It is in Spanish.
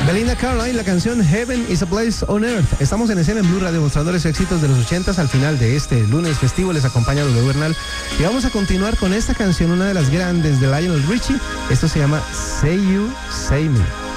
Belinda Carlisle, la canción Heaven is a Place on Earth. Estamos en escena en Blue Radio, mostrándoles éxitos de los 80s. Al final de este lunes festivo les acompaña W Bernal. Y vamos a continuar con esta canción, una de las grandes de Lionel Richie. Esto se llama Say You, Say Me.